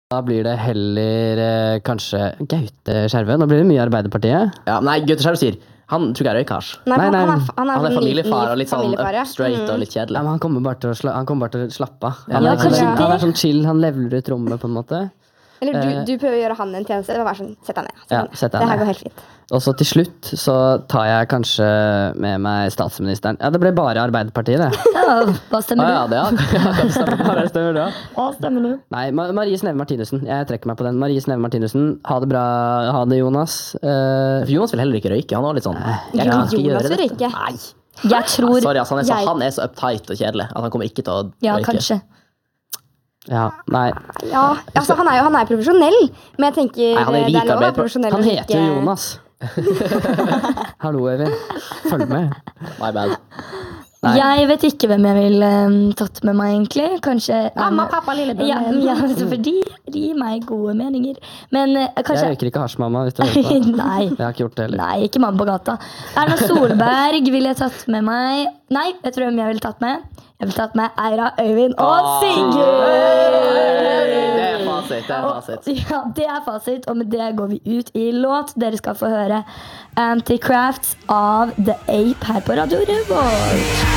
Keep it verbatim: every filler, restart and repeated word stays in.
Da blir det heller eh, kanskje Gaute Skjervø. Nå blir det mye Arbeiderpartiet. Ja, nei, Gaute Skjervø sier han tror jeg er røykars. Nei, Nei, han, nei. han, er, han er, Han er sånn familiefar ny- og litt sånn familiefar, ja. up straight Mm. og litt Ja, kjedelig. men han kommer bare til å, sla, han kommer bare til å slappe av. Ja, Han, er kanskje sånn, det. han er sånn chill, han leveler ut rommet på en måte. Eller du, Eh. du prøver å gjøre han en tjeneste. Det var bare sånn, sett deg ned. Sett Ja, deg ned. sett deg det her ned. går helt fint. Og så til slutt så tar jeg kanskje med meg statsministeren. Ja, det ble bare Arbeiderpartiet, det. Ja, hva stemmer Ah, ja, du? det, ja. Ja, det stemmer. Ja, det stemmer da. Hva stemmer du? Nei, Ma- Marie Sneve Martinussen. Jeg trekker meg på den. Marie Sneve Martinussen. Ha det bra. Ha det, Jonas. Eh, For Jonas vil heller ikke røyke. Han har litt sånn jeg Jo, kan ikke Jonas gjøre vil dette. røyke. Nei. Jeg tror Sorry, altså, han, er så, Jeg- han er så uptight og kjedelig at han kommer ikke til å Ja, røyke. kanskje. ja, nei. Ja, altså han er jo han er profesjonell, men jeg tenker Nei, han er det rik er lov å være arbeider- profesjonell. Han og heter jo ikke- Jonas. Hallo, Øyvind. Følg med. My bad. Nei. Jeg vet ikke hvem jeg ville tatt med meg, egentlig. Kanskje Mamma, Erna- pappa, lillebror. Ja, ja, for de gir meg gode meninger. Men eh, Jeg kanskje røyker ikke hasj, mamma. Hvis du hører på. Nei. Jeg har ikke gjort det heller. Nei, ikke mann på gata. Erna Solberg ville jeg tatt med meg. Nei, vet du hvem jeg ville tatt med? Jeg ville tatt med Eira, Øyvind og Ah. Sigurd! Det er fasit. Det er fasit. Ja, det er fasit, og med det går vi ut i låt. Dere skal få høre Anti-Crafts av The Ape her på Radio Revolt.